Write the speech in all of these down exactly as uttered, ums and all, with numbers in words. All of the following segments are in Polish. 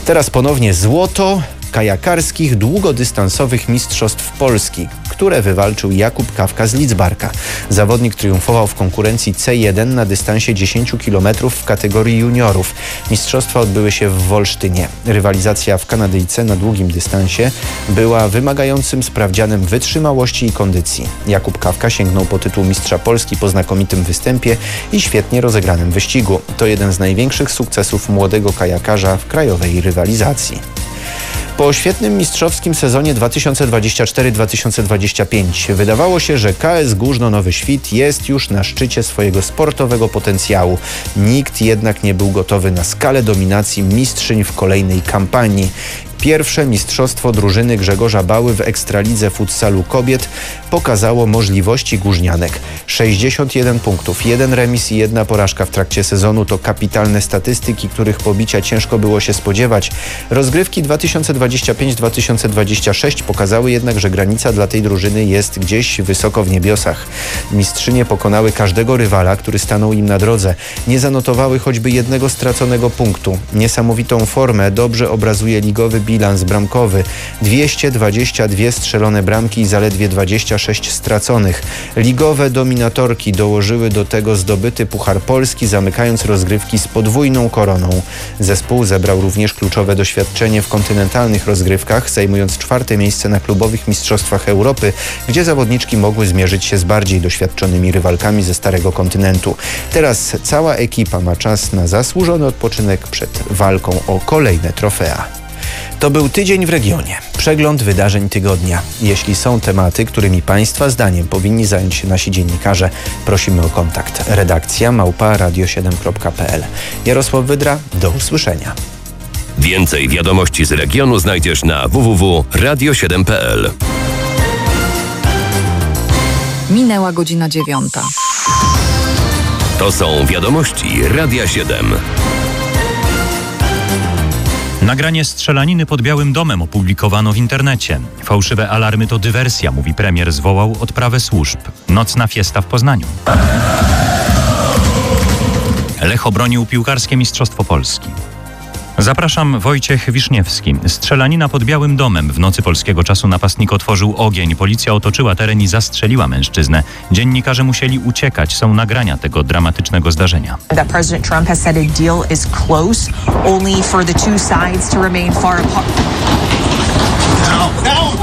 Teraz ponownie złoto kajakarskich długodystansowych mistrzostw Polski, które wywalczył Jakub Kawka z Lidzbarka. Zawodnik triumfował w konkurencji C jeden na dystansie dziesięć kilometrów w kategorii juniorów. Mistrzostwa odbyły się w Wolsztynie. Rywalizacja w Kanadyjce na długim dystansie była wymagającym sprawdzianem wytrzymałości i kondycji. Jakub Kawka sięgnął po tytuł mistrza Polski po znakomitym występie i świetnie rozegranym wyścigu. To jeden z największych sukcesów młodego kajakarza w krajowej rywalizacji. Po świetnym mistrzowskim sezonie dwa tysiące dwudziestym czwartym dwa tysiące dwudziestym piątym wydawało się, że K S Górzno Nowy Świt jest już na szczycie swojego sportowego potencjału. Nikt jednak nie był gotowy na skalę dominacji mistrzyń w kolejnej kampanii. Pierwsze mistrzostwo drużyny Grzegorza Bały w Ekstralidze Futsalu Kobiet pokazało możliwości górznianek. sześćdziesiąt jeden punktów, jeden remis i jedna porażka w trakcie sezonu to kapitalne statystyki, których pobicia ciężko było się spodziewać. Rozgrywki dwa tysiące dwudziesty piąty dwa tysiące dwudziesty szósty pokazały jednak, że granica dla tej drużyny jest gdzieś wysoko w niebiosach. Mistrzynie pokonały każdego rywala, który stanął im na drodze. Nie zanotowały choćby jednego straconego punktu. Niesamowitą formę dobrze obrazuje ligowy bilans bramkowy. dwieście dwadzieścia dwie strzelone bramki i zaledwie dwadzieścia sześć straconych. Ligowe dominatorki dołożyły do tego zdobyty Puchar Polski, zamykając rozgrywki z podwójną koroną. Zespół zebrał również kluczowe doświadczenie w kontynentalnych rozgrywkach, zajmując czwarte miejsce na klubowych mistrzostwach Europy, gdzie zawodniczki mogły zmierzyć się z bardziej doświadczonymi rywalkami ze Starego Kontynentu. Teraz cała ekipa ma czas na zasłużony odpoczynek przed walką o kolejne trofea. To był Tydzień w regionie. Przegląd wydarzeń tygodnia. Jeśli są tematy, którymi Państwa zdaniem powinni zająć się nasi dziennikarze, prosimy o kontakt. Redakcja małpa radio siedem kropka p l. Jarosław Wydra, do usłyszenia. Więcej wiadomości z regionu znajdziesz na w w w kropka radio siedem kropka p l. Minęła godzina dziewiąta. To są wiadomości Radia siedem. Nagranie strzelaniny pod Białym Domem opublikowano w internecie. Fałszywe alarmy to dywersja, mówi premier, zwołał odprawę służb. Nocna fiesta w Poznaniu. Lech obronił piłkarskie Mistrzostwo Polski. Zapraszam, Wojciech Wiszniewski. Strzelanina pod Białym Domem. W nocy polskiego czasu napastnik otworzył ogień. Policja otoczyła teren i zastrzeliła mężczyznę. Dziennikarze musieli uciekać. Są nagrania tego dramatycznego zdarzenia. That President Trump has said a deal is close, only for the two sides to remain far apart. No, no.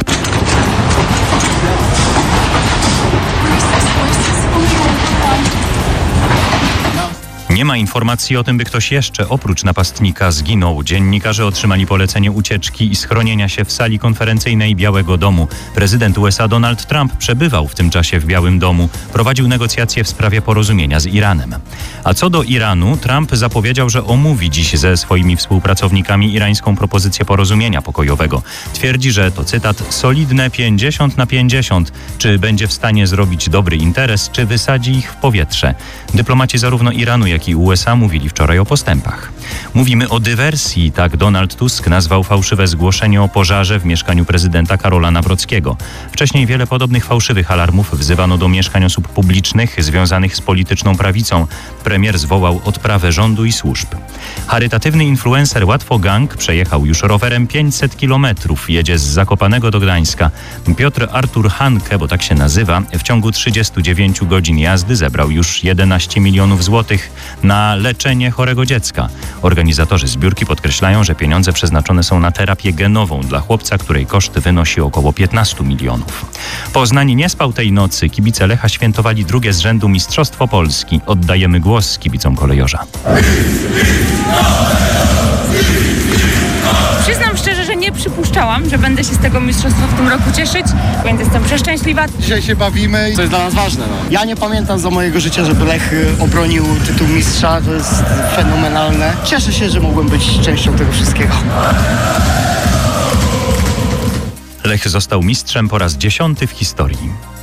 Nie ma informacji o tym, by ktoś jeszcze oprócz napastnika zginął. Dziennikarze otrzymali polecenie ucieczki i schronienia się w sali konferencyjnej Białego Domu. Prezydent U S A Donald Trump przebywał w tym czasie w Białym Domu. Prowadził negocjacje w sprawie porozumienia z Iranem. A co do Iranu, Trump zapowiedział, że omówi dziś ze swoimi współpracownikami irańską propozycję porozumienia pokojowego. Twierdzi, że to cytat solidne pięćdziesiąt na pięćdziesiąt. Czy będzie w stanie zrobić dobry interes, czy wysadzi ich w powietrze? Dyplomaci zarówno Iranu, jak i U S A mówili wczoraj o postępach. Mówimy o dywersji, tak Donald Tusk nazwał fałszywe zgłoszenie o pożarze w mieszkaniu prezydenta Karola Nawrockiego. Wcześniej wiele podobnych fałszywych alarmów wzywano do mieszkań osób publicznych związanych z polityczną prawicą. Premier zwołał odprawę rządu i służb. Charytatywny influencer Łatwo Gang przejechał już rowerem pięćset kilometrów. Jedzie z Zakopanego do Gdańska. Piotr Artur Hanke, bo tak się nazywa, w ciągu trzydziestu dziewięciu godzin jazdy zebrał już jedenaście milionów złotych na leczenie chorego dziecka. Organizatorzy zbiórki podkreślają, że pieniądze przeznaczone są na terapię genową dla chłopca, której koszt wynosi około piętnaście milionów. Poznań nie spał tej nocy. Kibice Lecha świętowali drugie z rzędu Mistrzostwo Polski. Oddajemy głos kibicom kolejorza. Przyznam szczerze, że nie przypuszczałam, że będę się z tego mistrzostwa w tym roku cieszyć, więc jestem przeszczęśliwa. Dzisiaj się bawimy, to jest dla nas ważne. No. Ja nie pamiętam za mojego życia, żeby Lech obronił tytuł mistrza, to jest fenomenalne. Cieszę się, że mogłem być częścią tego wszystkiego. Lech został mistrzem po raz dziesiąty w historii.